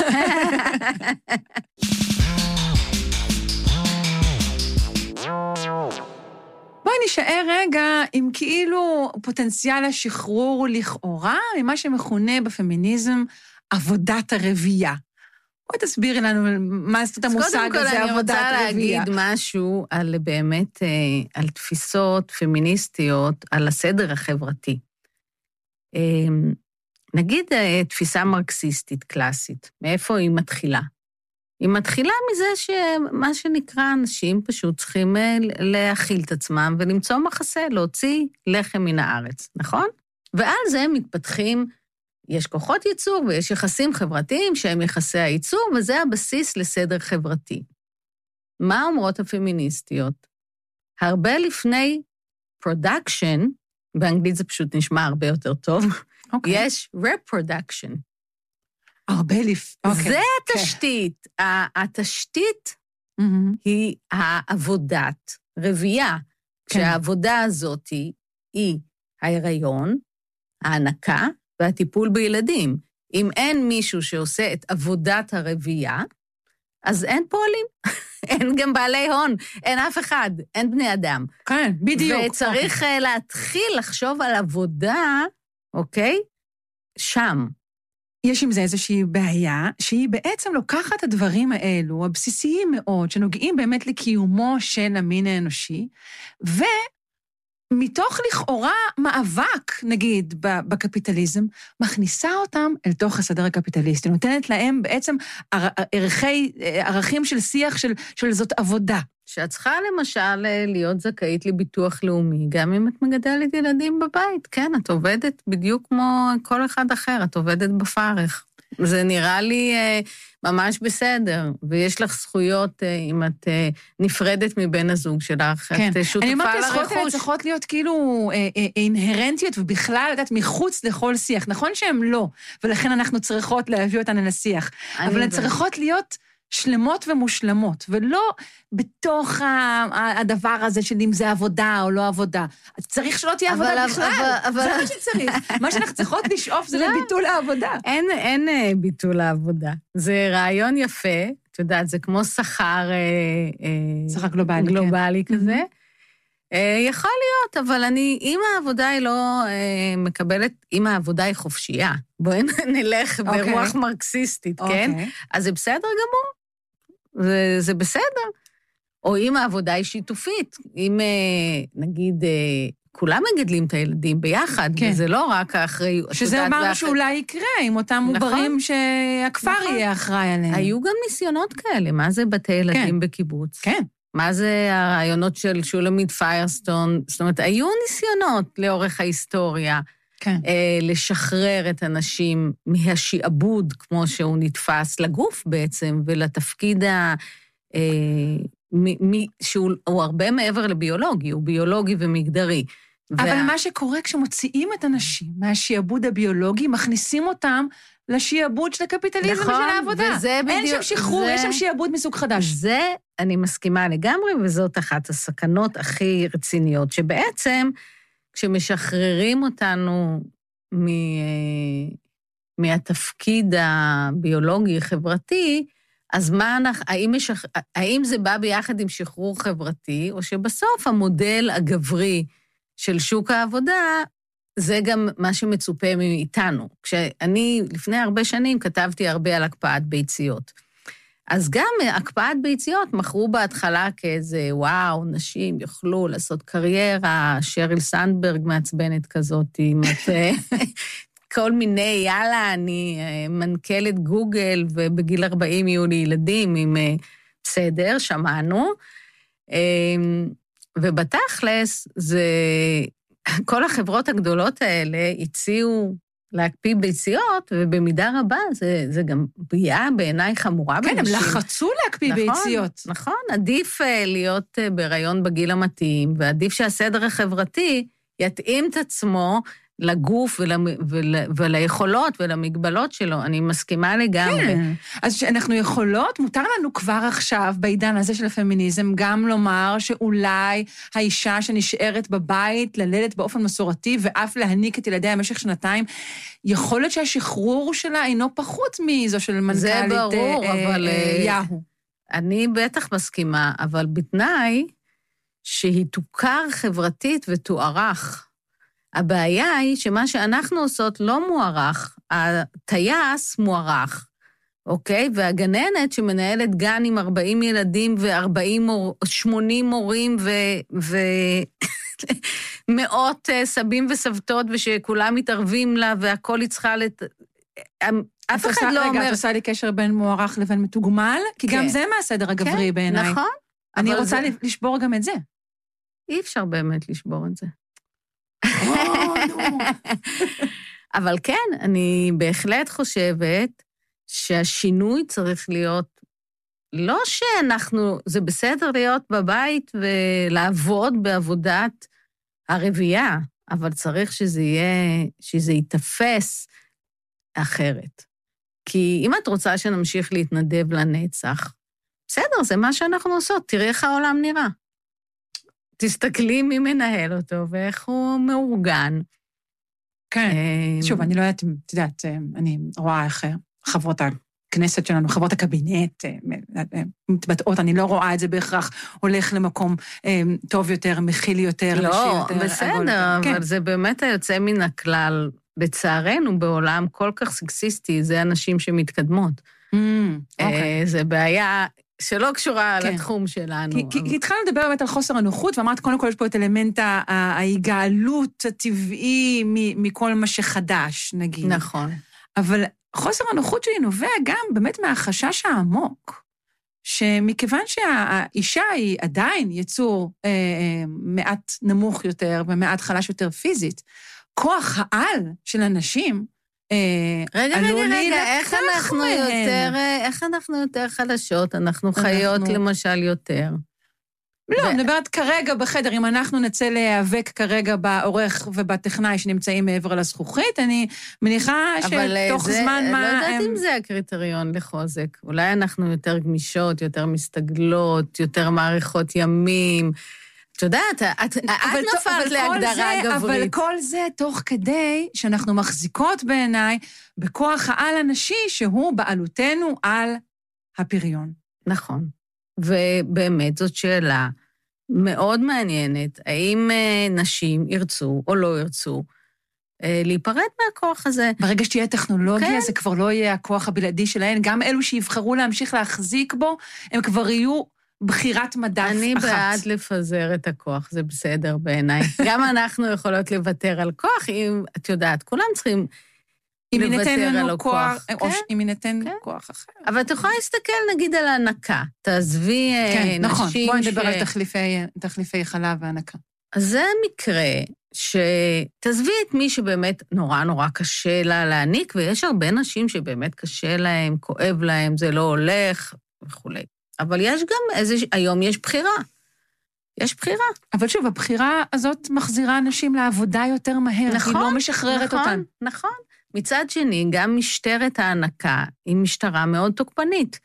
בואי נשאר רגע עם כאילו פוטנציאל השחרור לכאורה, ממה שמכונה בפמיניזם עבודת הרבייה. בואי תסבירי לנו מה זאת המושג הזה, עבודת רבייה. אני רוצה להגיד משהו על באמת, על תפיסות פמיניסטיות, על הסדר החברתי. נגיד תפיסה מרקסיסטית קלאסית, מאיפה היא מתחילה? היא מתחילה מזה שמה שנקרא אנשים פשוט צריכים להכיל את עצמם ולמצוא מחסה, להוציא לחם מן הארץ, נכון? ועל זה הם מתפתחים, יש כוחות ייצור ויש יחסים חברתיים שהם יחסי הייצור, וזה הבסיס לסדר חברתי. מה אומרות הפמיניסטיות? הרבה לפני production, באנגלית זה פשוט נשמע הרבה יותר טוב, okay. יש reproduction. הרבה לפני. Okay. זה התשתית. Okay. התשתית mm-hmm. היא העבודת רבייה, okay. כשהעבודה הזאת היא, היא ההיריון, ההנקה, והטיפול בילדים. אם אין מישהו שעושה את עבודת הרבייה, אז אין פועלים. אין גם בעלי הון, אין אף אחד, אין בני אדם. כן, בדיוק. וצריך okay. להתחיל לחשוב על עבודה, אוקיי? שם. יש עם זה איזושהי בעיה, שהיא בעצם לוקחת את הדברים האלו, הבסיסיים מאוד, שנוגעים באמת לקיומו של המין האנושי, ו... מתוך לכאורה מאבק, נגיד, בקפיטליזם, מכניסה אותם אל תוך הסדר הקפיטליסטי, נותנת להם בעצם ערכי, ערכים של שיח של, של זאת עבודה. שאת צריכה למשל להיות זכאית לביטוח לאומי, גם אם את מגדלת ילדים בבית, כן, את עובדת בדיוק כמו כל אחד אחר, את עובדת בפרך. זה נראה לי אה, ממש בסדר, ויש לך זכויות אה, אם את אה, נפרדת מבן הזוג שלך, כן. את שותפה לרכוש. אני אומרת, הזכויות האלה צריכות להיות כאילו אה, אה, אינהרנטיות, ובכלל, יודעת, מחוץ לכל שיח. נכון שהן לא, ולכן אנחנו צריכות להביא אותן אל השיח, אבל הן צריכות להיות שלמות ומושלמות, ולא בתוך הדבר הזה של אם זה עבודה או לא עבודה. צריך שלא תהיה עבודה בכלל. זה מה שצריך. מה שאנחנו צריכות לשאוף זה לביטול העבודה. אין ביטול העבודה. זה רעיון יפה, את יודעת, זה כמו שכר... שכר גלובלי. גלובלי כזה. יכול להיות, אבל אני, אם העבודה היא לא מקבלת, אם העבודה היא חופשייה, בואי נלך ברוח מרקסיסטית, כן? אז זה בסדר גמור. זה, זה בסדר. או אם העבודה היא שיתופית, אם נגיד כולם מגדלים את הילדים ביחד, כן. וזה לא רק האחריות. שזה אמרנו שאולי יקרה עם אותם מוברים נכון, שהכפר נכון. יהיה אחראי עליהם. היו גם ניסיונות כאלה, מה זה בתי ילדים כן. בקיבוץ? כן. מה זה הרעיונות של שולמית פיירסטון? זאת אומרת, היו ניסיונות לאורך ההיסטוריה, כן. אה, לשחרר את האנשים מהשיעבוד, כמו שהוא נתפס לגוף בעצם, ולתפקיד ה... אה, מ, מ, שהוא הרבה מעבר לביולוגי, הוא ביולוגי ומגדרי. אבל וה... מה שקורה כשמוציאים את האנשים מהשיעבוד הביולוגי, מכניסים אותם לשיעבוד של הקפיטליזם נכון, ושל העבודה. וזה בדיוק... אין שם שחרור, זה... יש שם שיעבוד מסוג חדש. זה, אני מסכימה לגמרי, וזאת אחת הסכנות הכי רציניות, שבעצם כשמשחררים אותנו מ... מהתפקיד הביולוגי-חברתי, אז מה אנחנו, האם, משח... האם זה בא ביחד עם שחרור חברתי, או שבסוף המודל הגברי של שוק העבודה, זה גם מה שמצופה מאיתנו. כשאני לפני הרבה שנים כתבתי הרבה על הקפאת ביציות. אז גם הקפאת ביציות מכרו בהתחלה כאיזה, וואו, נשים יוכלו לעשות קריירה, שריל סנדברג מעצבנת כזאת, עם את... כל מיני, יאללה, אני מנכלת גוגל, ובגיל ארבעים יהיו לי ילדים עם בסדר, שמענו. ובתכלס, זה, כל החברות הגדולות האלה הציעו להקפיא ביציות, ובמידה רבה זה, זה גם פגיעה בעיניי חמורה כן, בנשים. הם לחצו להקפיא נכון, ביציות. נכון, עדיף להיות בהיריון בגיל המתאים, ועדיף שהסדר החברתי יתאים את עצמו, לגוף ול, ול, וליכולות ולמגבלות שלו, אני מסכימה לגמרי. כן, אז שאנחנו יכולות, מותר לנו כבר עכשיו, בעידן הזה של הפמיניזם, גם לומר שאולי האישה שנשארת בבית, ללדת באופן מסורתי, ואף להניק את ילדיה במשך שנתיים, יכול להיות שהשחרור שלה אינו פחות מזו של מנכ"לית זה ברור, אה, אבל... אה, יהו. אני בטח מסכימה, אבל בתנאי שהיא תוכר חברתית ותוארך. הבעיה היא שמה שאנחנו עושות לא מוערך, הטייס מוערך, אוקיי? והגננת שמנהלת גן עם ארבעים ילדים ו-ארבעים, שמונים מורים ומאות סבים וסבתות, ושכולם מתערבים לה והכל היא צריכה לת... אף אחד לא אומר... רגע, את עושה לי קשר בין מוערך לבין מתוגמל? כי גם זה מהסדר הגברי בעיניי. נכון. אני רוצה לשבור גם את זה. אי אפשר באמת לשבור את זה. אבל כן, אני בהחלט חושבת שהשינוי צריך להיות, לא שאנחנו, זה בסדר להיות בבית ולעבוד בעבודת הרבייה, אבל צריך שזה יהיה, שזה יתפס אחרת. כי אם את רוצה שנמשיך להתנדב לנצח, בסדר, זה מה שאנחנו עושות, תראי איך העולם נראה. תסתכלי מי מנהל אותו ואיך הוא מאורגן. כן, שוב, אני לא יודעת, את יודעת, אני רואה איך חברות הכנסת שלנו, חברות הקבינט, מתבטאות, אני לא רואה את זה בהכרח, הולך למקום טוב יותר, מכיל יותר, לא, בסדר, אבל זה באמת היוצא מן הכלל, לצערנו בעולם כל כך סקסיסטי, זה אנשים שמתקדמות. זה בעיה... שלא קשורה כן. לתחום שלנו. כי, כי, כי התחלנו לדבר באמת על חוסר הנוחות, ואמרת, קודם כל יש פה את אלמנט ההיגאלות הטבעי מכל מה שחדש, נגיד. נכון. אבל חוסר הנוחות שלי נובע גם באמת מהחשש העמוק, שמכיוון שהאישה היא עדיין יצור אה, אה, מעט נמוך יותר, ומעט חלש יותר פיזית, כוח העל של אנשים, רגע, רגע, רגע, איך אנחנו יותר, איך אנחנו יותר חלשות? אנחנו חיות למשל יותר. לא, אני מדברת כרגע בחדר, אם אנחנו נצא להיאבק כרגע בעורך ובטכנאי שנמצאים מעבר לזכוכית, אני מניחה שתוך זמן מה... לא יודעת אם זה הקריטריון לחוזק. אולי אנחנו יותר גמישות, יותר מסתגלות, יותר מעריכות ימים. את יודעת, את נופלת להגדרה גברית. אבל כל זה תוך כדי שאנחנו מחזיקות בעיניי בכוח העל הנשי שהוא בעלותנו על הפריון. נכון. ובאמת זאת שאלה מאוד מעניינת. האם נשים ירצו או לא ירצו להיפרד מהכוח הזה? ברגע שתהיה טכנולוגיה, כן. זה כבר לא יהיה הכוח הבלעדי שלהן. גם אלו שיבחרו להמשיך להחזיק בו, הם כבר יהיו... בחירת מדף אחת. אני בעד לפזר את הכוח, זה בסדר בעיניי. גם אנחנו יכולות לוותר על כוח, אם את יודעת, כולם צריכים לוותר על הכוח. אם ניתן כוח אחר. אבל את יכולה להסתכל נגיד על הנקה, תעזבי נשים... נכון, בואי נדבר על תחליפי חלב והנקה. אז זה מקרה שתעזבי את מי שבאמת נורא נורא קשה לה להעניק, ויש הרבה נשים שבאמת קשה להם, כואב להם, זה לא הולך וכולי. אבל יש גם איזה, היום יש בחירה. יש בחירה. אבל שוב, הבחירה הזאת מחזירה אנשים לעבודה יותר מהר, נכון, היא לא משחררת נכון, אותן. נכון. מצד שני, גם משטרת ההנקה היא משטרה מאוד תוקפנית.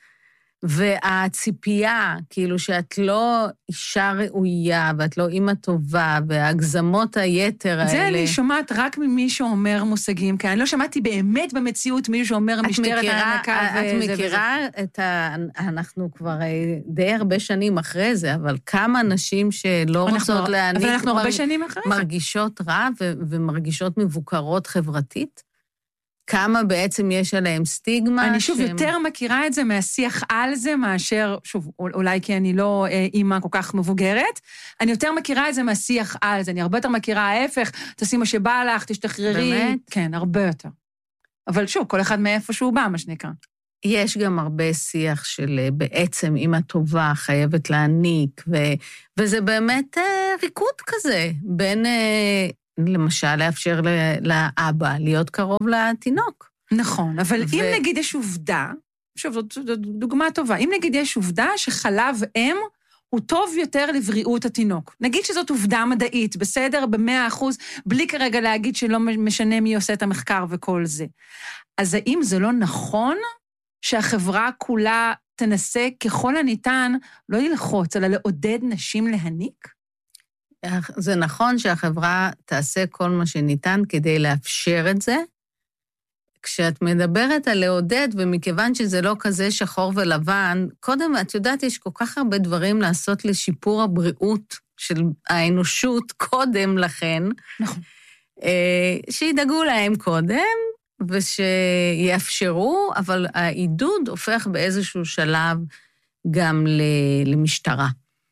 והציפייה, כאילו שאת לא אישה ראויה, ואת לא אימא טובה, והגזמות היתר האלה... זה אני שומעת רק ממי שאומר מושגים, כי אני לא שמעתי באמת במציאות מישהו שאומר משטרת ההנקה. את מכירה את ה... אנחנו כבר די הרבה שנים אחרי זה, אבל כמה נשים שלא רוצות להעניק... אבל אנחנו הרבה שנים אחרי זה. מרגישות רע ומרגישות מבוקרות חברתית. כמה בעצם יש עליהם סטיגמה. אני שוב שהם... יותר מכירה את זה מהשיח על זה, מאשר, שוב, אולי כי אני לא אימא כל כך מבוגרת, אני יותר מכירה את זה מהשיח על זה, אני הרבה יותר מכירה ההפך, תעשי מה שבא לך, תשתחררי. באמת? כן, הרבה יותר. אבל שוב, כל אחד מאיפה שהוא בא, מה שנקרא. יש גם הרבה שיח של בעצם אימא טובה חייבת להעניק, ו... וזה באמת ריקוד כזה, בין... למשל, לאפשר לאבא להיות קרוב לתינוק. נכון, אבל ו... אם נגיד יש עובדה, שוב, זאת דוגמה טובה, אם נגיד יש עובדה שחלב אם הוא טוב יותר לבריאות התינוק. נגיד שזאת עובדה מדעית, בסדר? במאה אחוז, בלי כרגע להגיד שלא משנה מי עושה את המחקר וכל זה. אז האם זה לא נכון שהחברה כולה תנסה ככל הניתן לא ללחוץ, אלא לעודד נשים להניק? זה נכון שהחברה תעשה כל מה שניתן כדי לאפשר את זה. כשאת מדברת על לעודד, ומכיוון שזה לא כזה שחור ולבן, קודם, את יודעת, יש כל כך הרבה דברים לעשות לשיפור הבריאות של האנושות קודם לכן, נכון. שידאגו להם קודם, ושיאפשרו, אבל העידוד הופך באיזשהו שלב גם למשטרה.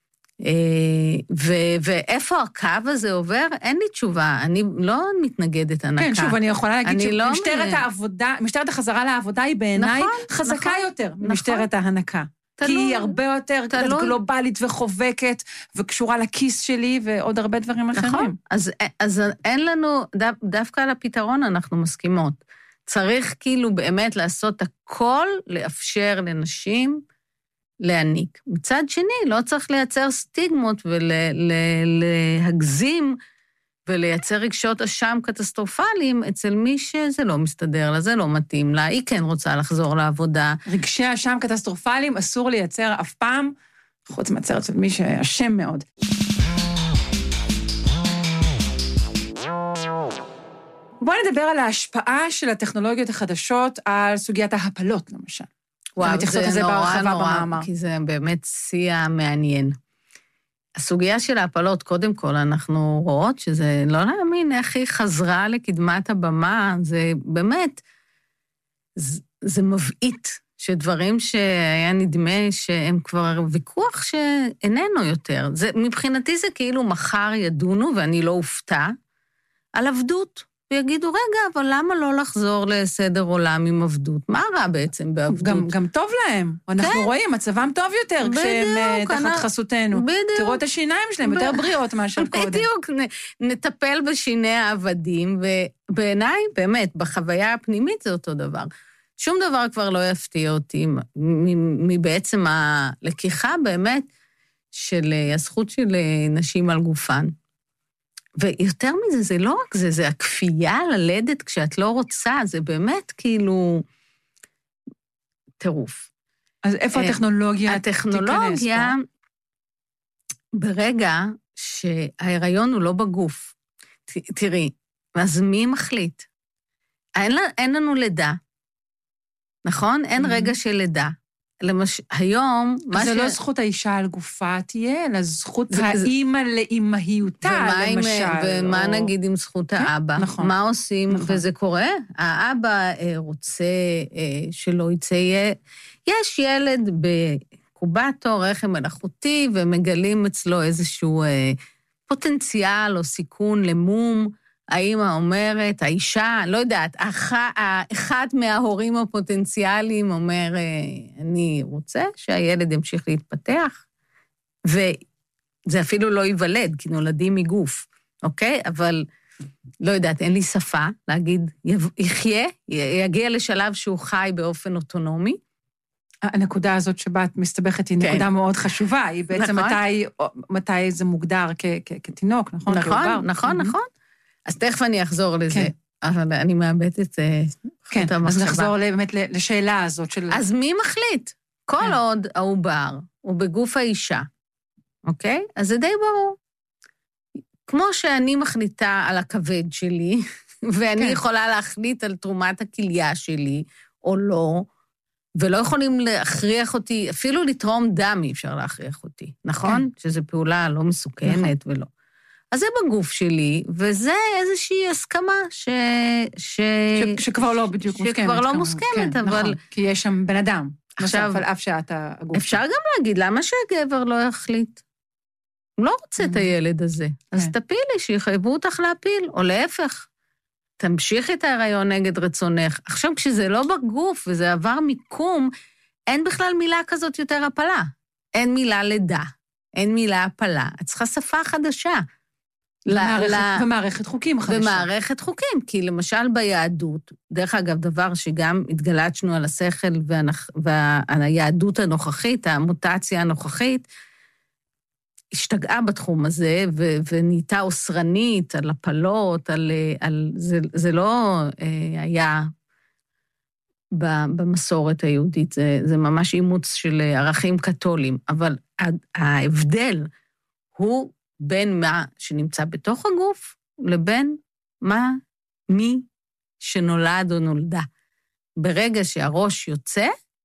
ואיפה הקו הזה עובר? אין לי תשובה, אני לא מתנגדת הנקה. כן, שוב, אני יכולה להגיד שמשטרת העבודה, משטרת החזרה לעבודה היא בעיניי חזקה יותר ממשטרת ההנקה. כי היא הרבה יותר גלובלית וחובקת, וקשורה לכיס שלי, ועוד הרבה דברים אחרים. נכון, אז אין לנו, דווקא על הפתרון אנחנו מסכימות. צריך כאילו באמת לעשות הכל, לאפשר לנשים, להניק. מצד שני, לא צריך לייצר סטיגמות ולהגזים ולייצר רגשות אשם קטסטרופליים אצל מי שזה לא מסתדר לה, זה לא מתאים לה, היא כן רוצה לחזור לעבודה. רגשי אשם קטסטרופליים אסור לייצר אף פעם, חוץ מהצר אצל מי שאשם מאוד. בואו נדבר על ההשפעה של הטכנולוגיות החדשות על סוגיית ההפלות, למשל. וואו, זה נורא נורא, כי זה באמת שיא מעניין. הסוגיה של ההפלות, קודם כל, אנחנו רואות שזה לא להאמין איך היא חזרה לקדמת הבמה, זה באמת, זה, זה מבעית, שדברים שהיה נדמה שהם כבר ויכוח שאיננו יותר. זה, מבחינתי זה כאילו מחר ידונו, ואני לא אופתע, על עבדות. ויגידו, רגע, אבל למה לא לחזור לסדר עולם עם עבדות? מה רע בעצם בעבדות? גם, גם טוב להם. אנחנו כן. רואים, מצבם טוב יותר בדיוק, כשהם תחת אני... חסותנו. בדיוק. תראו את השיניים שלהם, ב... יותר בריאות מאשר קודם. בדיוק, נ, נטפל בשיני העבדים, ובעיניי, באמת, בחוויה הפנימית זה אותו דבר. שום דבר כבר לא יפתיע אותי, מבעצם הלקיחה באמת של הזכות של נשים על גופן. ויותר מזה, זה לא רק זה, זה הכפייה ללדת כשאת לא רוצה, זה באמת כאילו טירוף. אז איפה הטכנולוגיה הטכנולוגיה, ברגע שההיריון הוא לא בגוף, תראי, אז מי מחליט? אין, אין לנו לידה, נכון? אין mm-hmm. רגע של לידה. למש... היום... זה ש... לא זכות האישה על גופה תהיה, אלא זכות זה, האימא זה... לאימהיותה, למשל. ומה או... נגיד עם זכות כן? האבא? נכון. מה עושים? נכון. וזה קורה? האבא אה, רוצה אה, שלא יצא... יש ילד בקובטור, רחם מלאכותי, ומגלים אצלו איזשהו אה, פוטנציאל או סיכון למום, האמא אומרת, האישה, לא יודעת, אחד מההורים הפוטנציאליים אומר, אני רוצה שהילד ימשיך להתפתח, וזה אפילו לא ייוולד, כי נולדים מגוף, אוקיי? אבל לא יודעת, אין לי שפה להגיד, יחיה, יגיע לשלב שהוא חי באופן אוטונומי. הנקודה הזאת שבה את מסתבכת היא נקודה מאוד חשובה, היא בעצם מתי זה מוגדר כתינוק, נכון? נכון, נכון, נכון. אז תכף אני אחזור לזה, כן. אבל אני מאבדת את כן, חוט המחשבה. אז נחזור באמת לשאלה הזאת של... אז מי מחליט? כל כן. עוד העובר הוא בגוף האישה, אוקיי? אז זה די ברור. כמו שאני מחליטה על הכבד שלי, ואני כן. יכולה להחליט על תרומת הכליה שלי, או לא, ולא יכולים להכריח אותי, אפילו לתרום דם אי אפשר להכריח אותי, נכון? כן. שזו פעולה לא מסוכנת נכון. ולא. אז זה בגוף שלי, וזה איזושהי הסכמה ש... ש... ש... שכבר לא בדיוק שכבר מוסכמת. שכבר לא מוסכמת, כן, אבל... נכון, כי יש שם בן אדם. עכשיו, על אף שאת הגוף. אפשר גם להגיד, למה שהגבר לא יחליט? הוא לא רוצה את הילד הזה. אז תפילי, שיחייבו אותך להפיל, או להפך. תמשיך את ההיריון נגד רצונך. עכשיו, כשזה לא בגוף, וזה עבר מיקום, אין בכלל מילה כזאת יותר הפלה. אין מילה לידה, אין מילה הפלה. את צריכה שפה חדשה. ומערכת חוקים חדשה. ומערכת חוקים, כי למשל ביהדות, דרך אגב, דבר שגם התגלצנו על השכל והיהדות הנוכחית, המוטציה הנוכחית, השתגעה בתחום הזה, ו- ונהייתה אוסרנית על הפלות, על, על, זה, זה לא אה, היה במסורת היהודית, זה, זה ממש אימוץ של ערכים קתולים, אבל ההבדל הוא בין מה שנמצא בתוך הגוף, לבין מה, מי שנולד או נולדה. ברגע שהראש יוצא,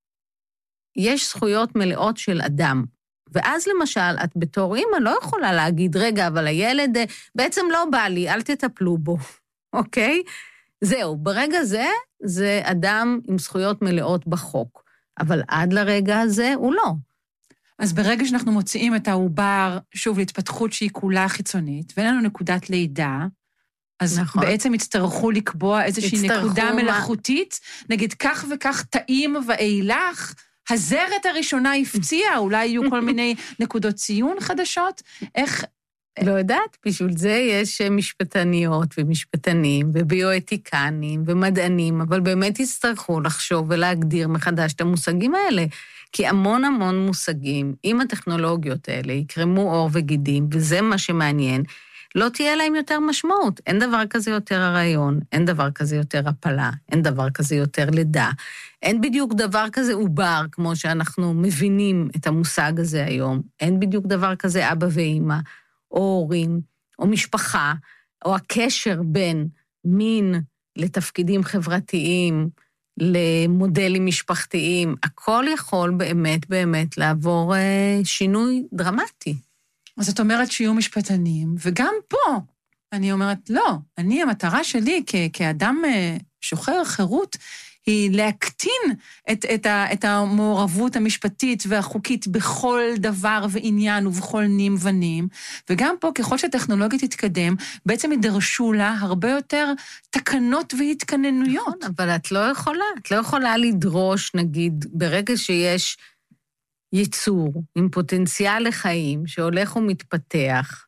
יש זכויות מלאות של אדם. ואז למשל, את בתור אימא לא יכולה להגיד, רגע, אבל הילד בעצם לא בא לי, אל תטפלו בו, אוקיי? זהו, ברגע זה, זה אדם עם זכויות מלאות בחוק. אבל עד לרגע הזה הוא לא. אז ברגע שאנחנו מוציאים את העובר, שוב, להתפתחות שהיא כולה חיצונית, ואין לנו נקודת לידה, אז נכון. בעצם יצטרכו לקבוע איזושהי נקודה מה... מלאכותית, נגיד כך וכך טעים ואילך, הזרת הראשונה הפציעה, אולי יהיו כל מיני נקודות ציון חדשות, איך... לא יודעת, בשביל זה יש משפטניות ומשפטנים וביואתיקנים ומדענים, אבל באמת יצטרכו לחשוב ולהגדיר מחדש את המושגים האלה, כי המון המון מושגים, אם הטכנולוגיות האלה יקרמו עור וגידים, וזה מה שמעניין, לא תהיה להם יותר משמעות. אין דבר כזה יותר הרעיון, אין דבר כזה יותר הפלה, אין דבר כזה יותר לידה, אין בדיוק דבר כזה עובר, כמו שאנחנו מבינים את המושג הזה היום, אין בדיוק דבר כזה אבא ואמא, או הורים, או משפחה, או הקשר בין מין לתפקידים חברתיים, למודלים משפחתיים, הכל יכול באמת באמת לעבור אה, שינוי דרמטי. אז את אומרת שיהיו משפטנים, וגם פה אני אומרת, לא, אני המטרה שלי כ- כאדם אה, שוחר חירות, היא להקטין את, את, ה, את המעורבות המשפטית והחוקית בכל דבר ועניין ובכל נים ונים, וגם פה ככל שהטכנולוגיה תתקדם, בעצם ידרשו לה הרבה יותר תקנות והתקננויות. נכון, אבל את לא יכולה, את לא יכולה לדרוש, נגיד, ברגע שיש ייצור עם פוטנציאל לחיים שהולך ומתפתח,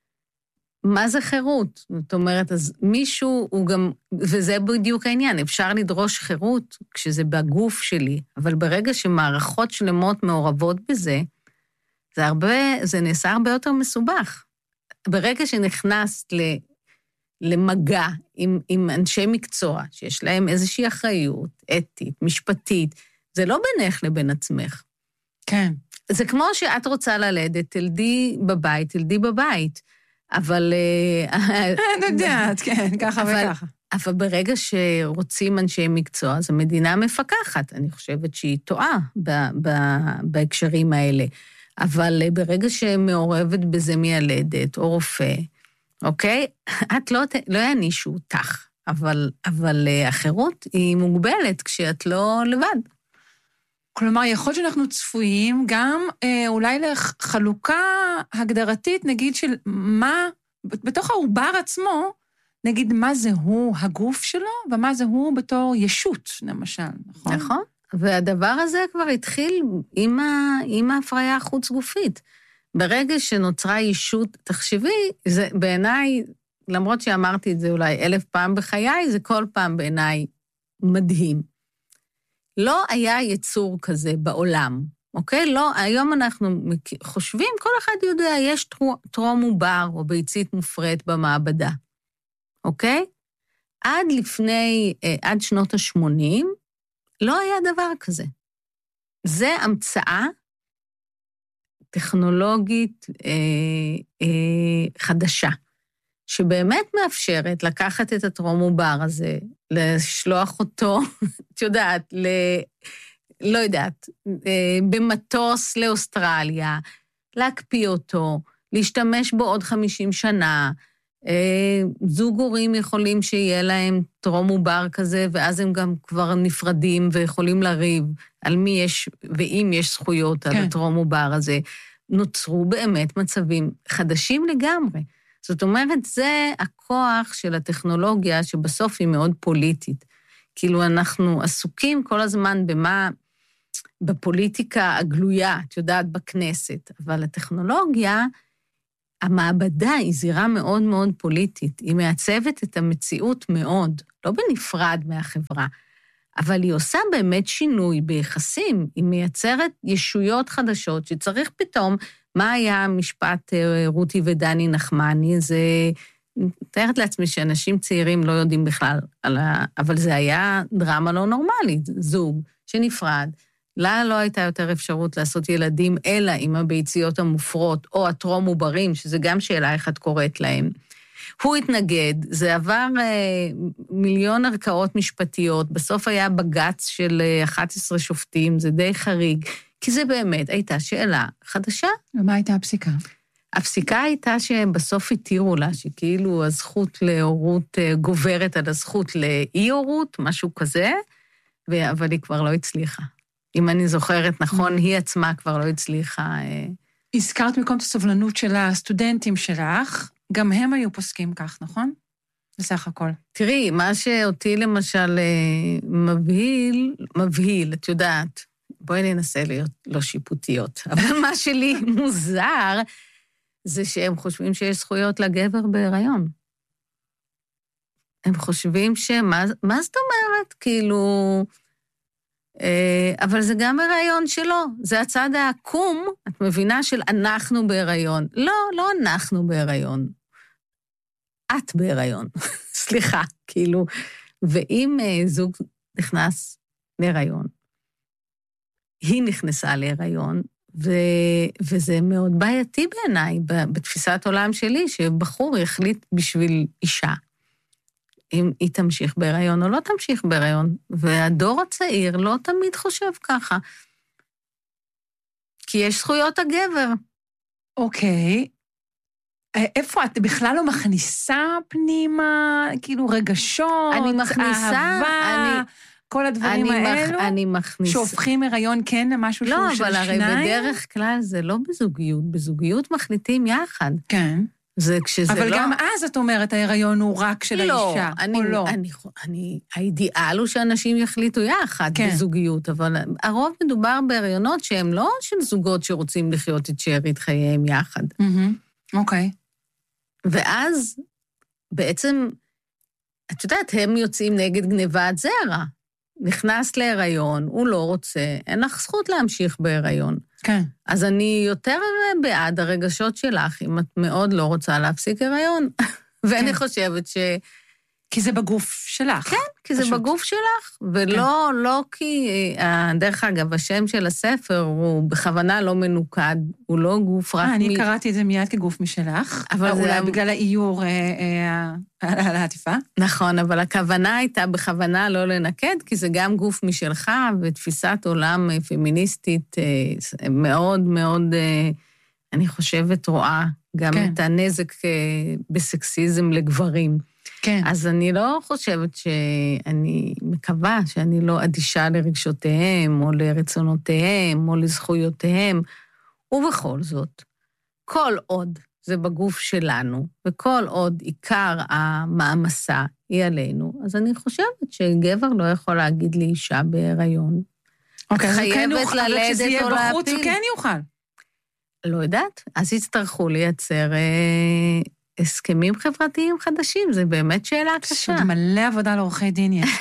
מה זה חירות? זאת אומרת, אז מישהו הוא גם, וזה בדיוק העניין, אפשר לדרוש חירות כשזה בגוף שלי, אבל ברגע שמערכות שלמות מעורבות בזה, זה הרבה, זה נעשה הרבה יותר מסובך. ברגע שנכנסת למגע עם, עם אנשי מקצוע, שיש להם איזושהי אחריות אתית, משפטית, זה לא בינך לבין עצמך. כן. זה כמו שאת רוצה ללדת, תלדי בבית, תלדי בבית. אבל... אני יודעת, כן, ככה וככה. אבל ברגע שרוצים אנשי מקצוע, אז המדינה מפקחת. אני חושבת שהיא טועה בהקשרים האלה. אבל ברגע שמעורבת בזה מיילדת או רופא, אוקיי? את לא, לא יענישו אותך, אבל, אבל החירות היא מוגבלת כשאת לא לבד. כלומר, יכול שאנחנו צפויים גם אה, אולי לחלוקה הגדרתית, נגיד של מה, בתוך העובר עצמו, נגיד מה זה הוא הגוף שלו, ומה זה הוא בתור ישות, למשל, נכון? נכון, והדבר הזה כבר התחיל עם, ה, עם ההפריה החוץ-גופית. ברגע שנוצרה ישות, תחשבי, זה בעיניי, למרות שאמרתי את זה אולי אלף פעם בחיי, זה כל פעם בעיניי מדהים. לא היה יצור כזה בעולם, אוקיי? לא, היום אנחנו חושבים, כל אחד יודע, יש טרום עובר או ביצית מופרית במעבדה, אוקיי? עד לפני, עד שנות ה-שמונים, לא היה דבר כזה. זה המצאה טכנולוגית אה, אה, חדשה, שבאמת מאפשרת לקחת את הטרום עובר הזה, לשלוח אותו, את יודעת, ל... לא יודעת, במטוס לאוסטרליה, להקפיא אותו, להשתמש בו עוד חמישים שנה, זוג הורים יכולים שיהיה להם טרום עובר כזה, ואז הם גם כבר נפרדים ויכולים לריב על מי יש, ואם יש זכויות כן. על הטרום עובר הזה, נוצרו באמת מצבים חדשים לגמרי. זאת אומרת, זה הכוח של הטכנולוגיה, שבסוף היא מאוד פוליטית. כאילו אנחנו עסוקים כל הזמן במה, בפוליטיקה הגלויה, את יודעת, בכנסת, אבל הטכנולוגיה, המעבדה היא זירה מאוד מאוד פוליטית, היא מעצבת את המציאות מאוד, לא בנפרד מהחברה, אבל היא עושה באמת שינוי ביחסים, היא מייצרת ישויות חדשות שצריך פתאום מה היה המשפט רותי ודני נחמני? זה, מתארת לעצמי שאנשים צעירים לא יודעים בכלל, אבל זה היה דרמה לא נורמלית, זוג שנפרד, לה לא הייתה יותר אפשרות לעשות ילדים, אלא עם הביציות המופרות, או הטרום עוברים, שזה גם שאלה איך את קוראת להם. הוא התנגד, זה עבר אה, מיליון ערכאות משפטיות, בסוף היה בגץ של אה, אחת עשרה שופטים, זה די חריג, כי זה באמת הייתה שאלה חדשה. ומה הייתה הפסיקה? הפסיקה הייתה שבסוף התירו לה, שכאילו הזכות להורות אה, גוברת על הזכות לאי-הורות, משהו כזה, ו- אבל היא כבר לא הצליחה. אם אני זוכרת נכון, היא עצמה כבר לא הצליחה. אה... הזכרת מקום את הסובלנות של הסטודנטים שלך, גם הם היו פוסקים כך, נכון? בסך הכל. תראי, מה שאותי למשל מבהיל, מבהיל, את יודעת, בואי ננסה להיות לא שיפוטיות, אבל מה שלי מוזר, זה שהם חושבים שיש זכויות לגבר בהיריון. הם חושבים שמה, מה זאת אומרת? כאילו, אבל זה גם הריון שלו, זה הצד העקום, את מבינה, של אנחנו בהיריון. לא, לא אנחנו בהיריון. את בהיריון, סליחה, כאילו. ואם זוג נכנס להיריון, היא נכנסה להיריון, ו... וזה מאוד בעייתי בעיניי, בתפיסת עולם שלי, שבחור יחליט בשביל אישה, אם היא תמשיך בהיריון או לא תמשיך בהיריון, והדור הצעיר לא תמיד חושב ככה. כי יש זכויות הגבר. אוקיי. איפה את בכלל לא מכניסה פנימה, כאילו רגשות, אני מכניסה, אהבה, אני, כל הדברים אני האלו, מח, אני מכניסה. שהופכים הריון כן למשהו לא, שהוא של שניים? לא, אבל הרי בדרך כלל זה לא בזוגיות, בזוגיות מחליטים יחד. כן. זה כשזה אבל לא... גם אז את אומרת, ההיריון הוא רק של לא, האישה, אני, או לא? אני, אני, האידיאל הוא שאנשים יחליטו יחד כן. בזוגיות, אבל הרוב מדובר בהריונות שהם לא של זוגות שרוצים לחיות את שארית חייהם יחד. אוקיי. Mm-hmm. Okay. ואז בעצם, את יודעת, הם יוצאים נגד גניבת זרע. נכנס להיריון, הוא לא רוצה, אין לך זכות להמשיך בהיריון. כן. אז אני יותר בעד הרגשות שלך, אם את מאוד לא רוצה להפסיק הריון. ואני חושבת ש... כי זה בגוף שלך. כן, כי זה בגוף שלך, ולא, לא כי... דרך אגב, השם של הספר הוא בכוונה לא מנוקד, הוא לא גוף רק... אני קראתי את זה מיד כגוף משלך, אבל אולי בגלל האיור על העטיפה. נכון, אבל הכוונה הייתה בכוונה לא לנקד, כי זה גם גוף משלך, ותפיסת עולם פמיניסטית מאוד מאוד, אני חושבת, רואה גם את הנזק בסקסיזם לגברים. כן. אז אני לא חושבת שאני מקווה שאני לא אדישה לרגשותיהם, או לרצונותיהם, או לזכויותיהם, ובכל זאת, כל עוד זה בגוף שלנו, וכל עוד עיקר המעמסה היא עלינו, אז אני חושבת שגבר לא יכול להגיד לאישה בהיריון. אוקיי, אז חייבת כן יוכל, ללדת אבל כשזה יהיה או בחוץ, להפיל. הוא כן יוכל. לא יודעת, אז יצטרכו לייצר... אה, הסכמים חברתיים חדשים, זה באמת שאלה קשה. זה מלא עבודה לעורכי דין יש.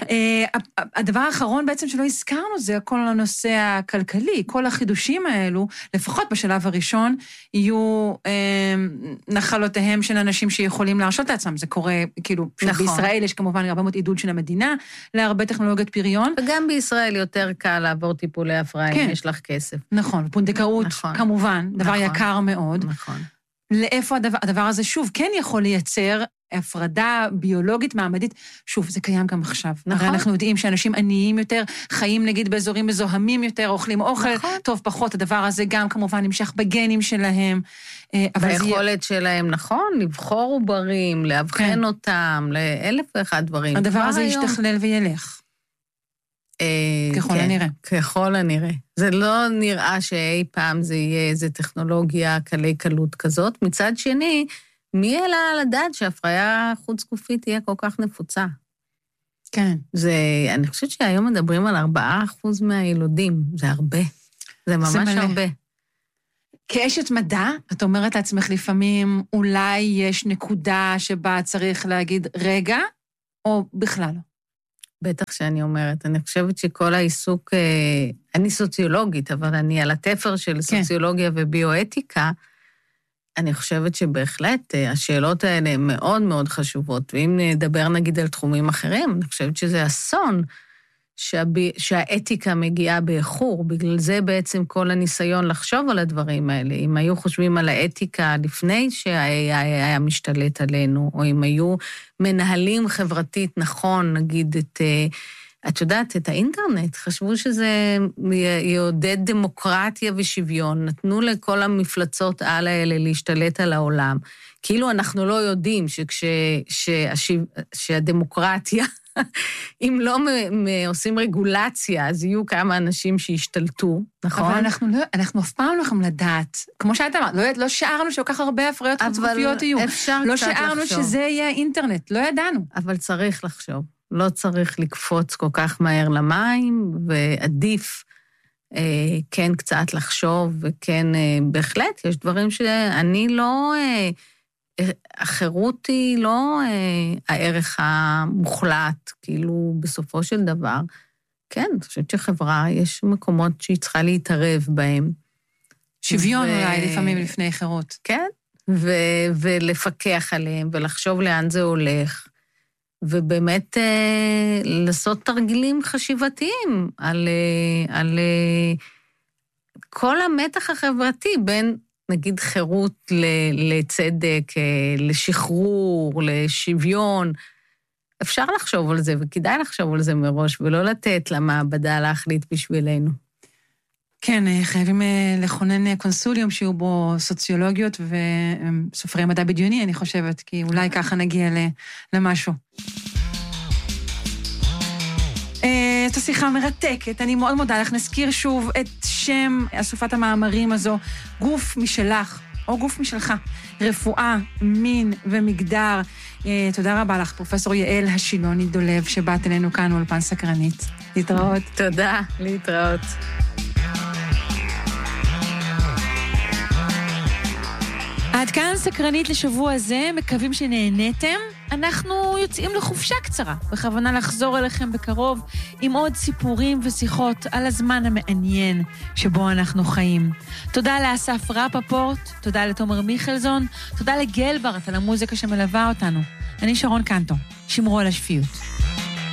הדבר האחרון בעצם שלא הזכרנו זה כל הנושא הכלכלי, כל החידושים האלו, לפחות בשלב הראשון, יהיו נחלותיהם של אנשים שיכולים להרשות לעצמם. זה קורה, כאילו, בישראל יש כמובן הרבה מאוד עידוד של המדינה, להרבה טכנולוגיות פריון. וגם בישראל יותר קל לעבור טיפולי הפרעה, אם יש לך כסף. נכון, פונדקאות, כמובן, דבר יקר מאוד. נכון. לאיפה הדבר, הדבר הזה שוב כן יכול לייצר הפרדה ביולוגית מעמדית, שוב, זה קיים גם עכשיו. נכון. הרי אנחנו יודעים שאנשים עניים יותר, חיים נגיד באזורים מזוהמים יותר, אוכלים אוכל, נכון. טוב פחות, הדבר הזה גם כמובן נמשך בגנים שלהם. ביכולת זה... שלהם, נכון, לבחור עוברים, להבחן כן. אותם, לאלף ואחד דברים. הדבר הזה היום... ישתכלל וילך. ככל כן, הנראה. ככל הנראה. זה לא נראה שאי פעם זה יהיה איזו טכנולוגיה קלי קלות כזאת. מצד שני, מי אלא על הדעת שהפריה חוץ גופית תהיה כל כך נפוצה? כן. זה, אני חושבת שהיום מדברים על ארבעה אחוז מהילודים. זה הרבה. זה ממש זה הרבה. כאשת מדע, את אומרת לעצמך לפעמים, אולי יש נקודה שבה צריך להגיד רגע, או בכלל לא? בטח שאני אומרת. אני חושבת שכל העיסוק, אני סוציולוגית, אבל אני על התפר של סוציולוגיה וביואתיקה, אני חושבת שבהחלט השאלות האלה הן מאוד מאוד חשובות, ואם נדבר נגיד על תחומים אחרים, אני חושבת שזה אסון שהב... שהאתיקה מגיעה באיחור, בגלל זה בעצם כל הניסיון לחשוב על הדברים האלה. אם היו חושבים על האתיקה לפני שה-איי איי היה משתלט עלינו, או אם היו מנהלים חברתית נכון, נגיד את... את יודעת, את האינטרנט, חשבו שזה יעודד דמוקרטיה ושוויון, נתנו לכל המפלצות על האלה להשתלט על העולם. כאילו אנחנו לא יודעים שכש, שהשיו, שהדמוקרטיה, אם לא עושים רגולציה, אז יהיו כמה אנשים שישתלטו, נכון? אבל אנחנו, לא, אנחנו אף פעם לא יכולים לדעת. כמו שאת אמרת, לא, לא שערנו שכל כך הרבה הפריות חצופיות יהיו. לא שערנו שזה יהיה האינטרנט, לא ידענו. אבל צריך לחשוב. לא צריך לקפוץ כל כך מהר למים, ועדיף אה, כן קצת לחשוב, וכן אה, בהחלט, יש דברים שאני לא, אה, החירות היא לא אה, הערך המוחלט, כאילו בסופו של דבר, כן, אני חושבת שחברה, יש מקומות שהיא צריכה להתערב בהם. שוויון ו... אולי, לפעמים לפני חירות. כן, ו... ולפקח עליהם, ולחשוב לאן זה הולך, ובאמת אה, לעשות תרגילים חשיבתיים על, אה, על אה, כל המתח החברתי בין, נגיד, חירות ל, לצדק, אה, לשחרור, לשוויון. אפשר לחשוב על זה, וכדאי לחשוב על זה מראש, ולא לתת למעבדה להחליט בשבילנו. כן, חייבים לכונן קונסוליום שיהיו בו סוציולוגיות וסופרי מדע בדיוני, אני חושבת, כי אולי ככה נגיע למשהו. את השיחה מרתקת, אני מאוד מודה לך. נזכיר שוב את שם אסופת המאמרים הזו, גוף משלך, או גוף משלך, רפואה, מין ומגדר. תודה רבה לך, פרופסור יעל השילוני דולב, שבאת אלינו כאן באולפן סקרנית. להתראות. תודה, להתראות. עד כאן סקרנית לשבוע הזה, מקווים שנהניתם. אנחנו יוצאים לחופשה קצרה, בכוונה לחזור אליכם בקרוב עם עוד סיפורים ושיחות על הזמן המעניין שבו אנחנו חיים. תודה לאסף רפפורט, תודה לתומר מיכלזון, תודה לגלברט על המוזיקה שמלווה אותנו. אני שרון קנטו, שמרו על השפיות.